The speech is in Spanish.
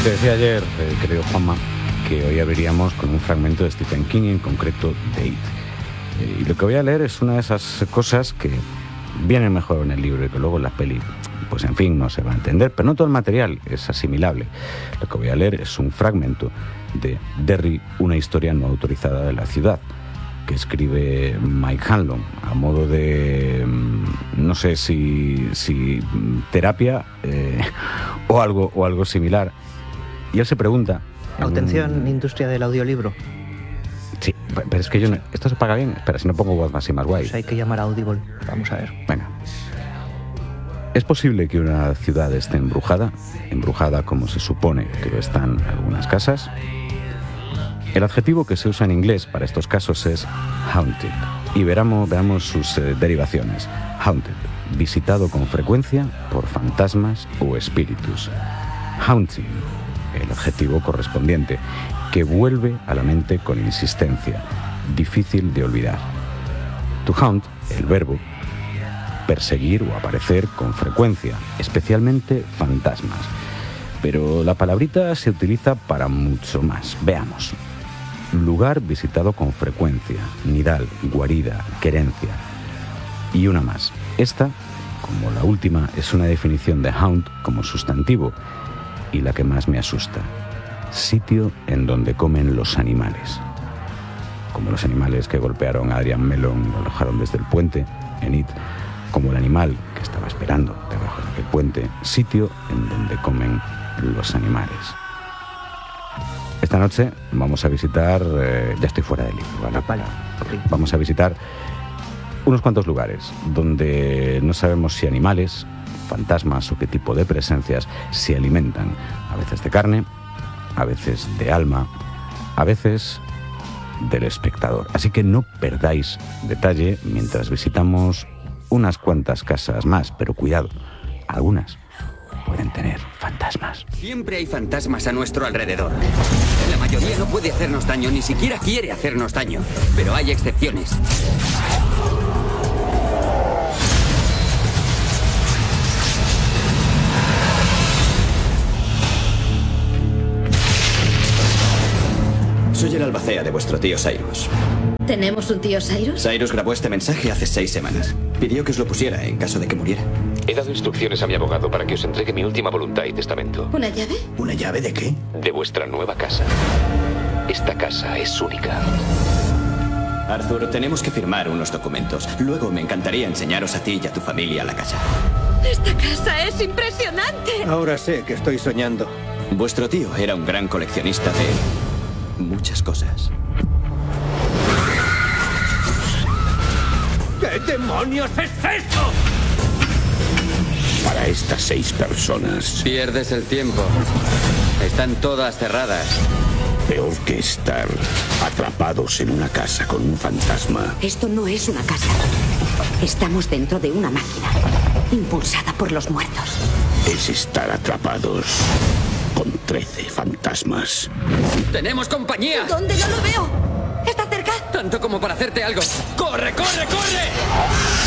Te decía ayer, querido Juanma, que hoy abriríamos con un fragmento de Stephen King, en concreto de It. Y lo que voy a leer es una de esas cosas que vienen mejor en el libro y que luego en la peli, pues en fin, no se va a entender, pero no todo el material es asimilable. Lo que voy a leer es un fragmento de Derry, una historia no autorizada de la ciudad, que escribe Mike Hanlon a modo de, no sé si terapia o algo similar. Y él se pregunta... Atención, industria del audiolibro. Sí, pero es que yo no... ¿Esto se paga bien? Espera, si no pongo voz más y más guay. Pues hay que llamar a Audible. Vamos a ver. Venga. ¿Es posible que una ciudad esté embrujada? Embrujada como se supone que lo están algunas casas. El adjetivo que se usa en inglés para estos casos es haunted. Y veamos sus derivaciones. Haunted, visitado con frecuencia por fantasmas o espíritus. Haunting, el adjetivo correspondiente, que vuelve a la mente con insistencia, difícil de olvidar. To haunt, el verbo, perseguir o aparecer con frecuencia, especialmente fantasmas. Pero la palabrita se utiliza para mucho más. Veamos. Lugar visitado con frecuencia, nidal, guarida, querencia. Y una más. Esta, como la última, es una definición de haunt como sustantivo y la que más me asusta. Sitio en donde comen los animales. Como los animales que golpearon a Adrian Mellon y lo arrojaron desde el puente en It. Como el animal que estaba esperando debajo de aquel puente. Sitio en donde comen los animales. Esta noche vamos a visitar... ya estoy fuera del libro, ¿vale? Vale. Vamos a visitar unos cuantos lugares donde no sabemos si animales, fantasmas o qué tipo de presencias se alimentan. A veces de carne, a veces de alma, a veces del espectador. Así que no perdáis detalle mientras visitamos unas cuantas casas más, pero cuidado, algunas pueden tener fantasmas. Siempre hay fantasmas a nuestro alrededor. La mayoría no puede hacernos daño, ni siquiera quiere hacernos daño. Pero hay excepciones. Soy el albacea de vuestro tío Cyrus. ¿Tenemos un tío Cyrus? Cyrus grabó este mensaje hace 6 semanas. Pidió que os lo pusiera en caso de que muriera. He dado instrucciones a mi abogado para que os entregue mi última voluntad y testamento. ¿Una llave? ¿Una llave de qué? De vuestra nueva casa. Esta casa es única. Arthur, tenemos que firmar unos documentos. Luego me encantaría enseñaros a ti y a tu familia la casa. ¡Esta casa es impresionante! Ahora sé que estoy soñando. Vuestro tío era un gran coleccionista de... muchas cosas. ¿Qué demonios es eso? Para estas 6 personas, Pierdes el tiempo. Están todas cerradas. peor que estar atrapados en una casa con un fantasma. Esto no es una casa. Estamos dentro de una máquina, impulsada por los muertos. Es estar atrapados con 13 fantasmas. ¡Tenemos compañía! ¿Dónde? No lo veo. ¿Está cerca? Tanto como para hacerte algo. ¡Corre, corre, corre!